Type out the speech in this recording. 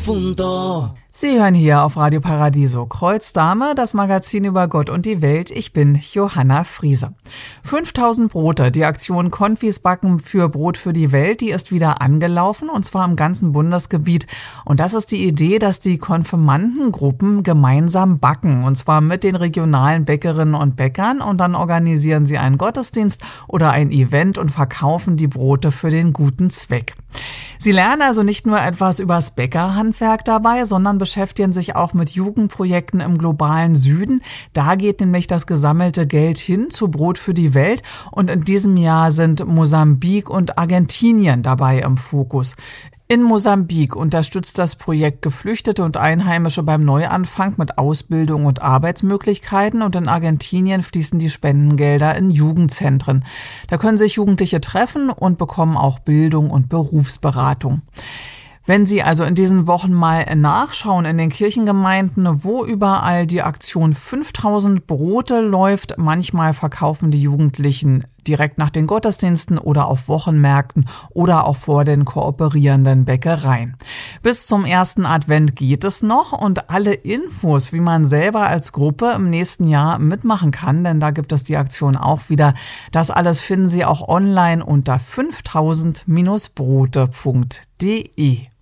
profundo. Sie hören hier auf Radio Paradiso Kreuzdame, das Magazin über Gott und die Welt. Ich bin Johanna Frieser. 5000 Brote, die Aktion Konfis backen für Brot für die Welt, die ist wieder angelaufen, und zwar im ganzen Bundesgebiet. Und das ist die Idee, dass die Konfirmandengruppen gemeinsam backen, und zwar mit den regionalen Bäckerinnen und Bäckern, und dann organisieren sie einen Gottesdienst oder ein Event und verkaufen die Brote für den guten Zweck. Sie lernen also nicht nur etwas übers Bäckerhandwerk dabei, sondern beschäftigen sich auch mit Jugendprojekten im globalen Süden. Da geht nämlich das gesammelte Geld hin zu Brot für die Welt, und in diesem Jahr sind Mosambik und Argentinien dabei im Fokus. In Mosambik unterstützt das Projekt Geflüchtete und Einheimische beim Neuanfang mit Ausbildung und Arbeitsmöglichkeiten, und in Argentinien fließen die Spendengelder in Jugendzentren. Da können sich Jugendliche treffen und bekommen auch Bildung und Berufsberatung. Wenn Sie also in diesen Wochen mal nachschauen in den Kirchengemeinden, wo überall die Aktion 5000 Brote läuft, manchmal verkaufen die Jugendlichen direkt nach den Gottesdiensten oder auf Wochenmärkten oder auch vor den kooperierenden Bäckereien. Bis zum ersten Advent geht es noch, und alle Infos, wie man selber als Gruppe im nächsten Jahr mitmachen kann, denn da gibt es die Aktion auch wieder, das alles finden Sie auch online unter 5000-brote.de.